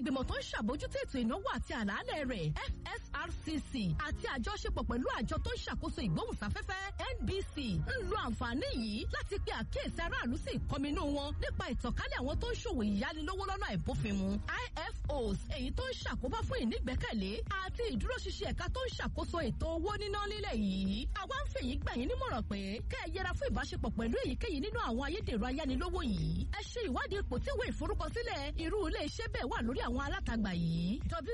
ìgbìmọ̀ tó ń ṣàbójútó ètò ìnáwó àti àlàálẹ̀ rẹ̀ FSRCC àti àjọṣepọ̀ pẹ̀lú àjọ tó ń ṣàkóso ìgbóhùnsáfẹ́fẹ́ NBC ń lo àǹfààní yìí láti pe àkíyèsí aráàlú sí ìkọminú wọn nípa ìtànkálẹ̀ àwọn tó ń ṣòwò ìyánilówó lọ́nà àìbófinmu IFOs èyí tó ń ṣàkóbá fún ìnígbẹ́kẹ̀lé àti ìdúróṣinṣin ẹ̀ka tó ń ṣàkóso ètò owó níná nílẹ̀ yìí. àwa ń fèyí gbà yín nímọ̀ràn pé kẹ́ ẹ yẹra fún ìbáṣepọ̀ pẹ̀lú èyíkéyìí nínú àwọn ayédèrú ayánilówó yìí. ẹ ṣe ìwádìí ipò tí ìwé ìforúkọsílẹ̀ irú ilé iṣẹ́ bẹ́ẹ̀ wà lórí àwọn alátagbà yìí.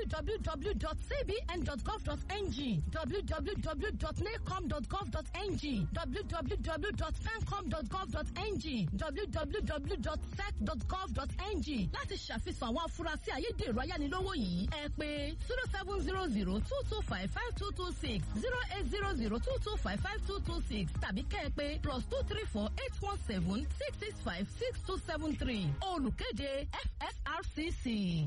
www.cbn.gov.ng www.nacom.gov.ng www.fencom.gov.ng www.sec.gov.ng láti ṣàfihàn àwọn afurasí ayédèrú ayánilówó yìí. ẹ pè 0700-225-5226 0800-225-5226 tàbí kẹ́ ẹ pè +234-817-665-6273. olùkéde FSRCC.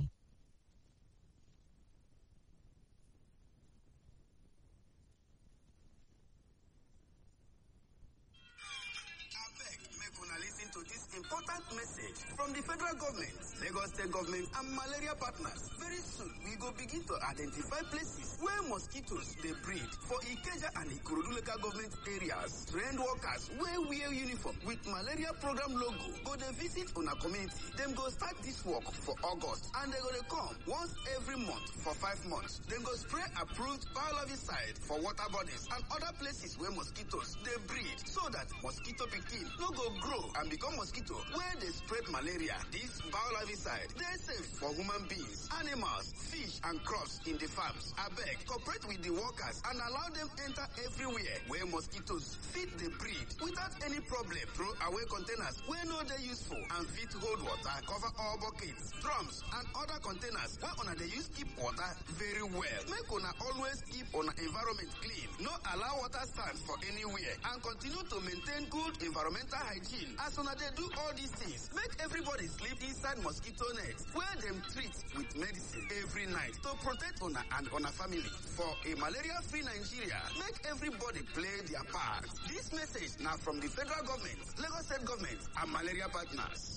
To this important message from the federal government, Lagos State government and malaria partners. Very soon, we go begin to identify places where mosquitoes they breed. For Ikeja and Ikorodu local government areas, trained workers wear uniform with malaria program logo. Go they visit on a community. Them go start this work for August and they go to come once every month for 5 months. Then go spray approved biolarvicide for water bodies and other places where mosquitoes they breed so that mosquito pikin no go grow and become mosquito where they spread malaria. This biolarvicide, they safe for human beings, animals, fish, and crops in the farms. Abeg, cooperate with the workers and allow them enter everywhere where mosquitoes fit the breed without any problem. Throw away containers where no they useful and fit hold water. Cover all buckets, drums, and other containers where una they use keep water very well. Make una always keep una environment clean. No allow water stands for anywhere and continue to maintain good environmental hygiene. As una they do all these things, make everybody sleep inside mosquito net where them treat with medicine every night to protect una and una family. For a malaria-free Nigeria, make everybody play their part. This message now from the federal government, Lagos State government, and malaria partners.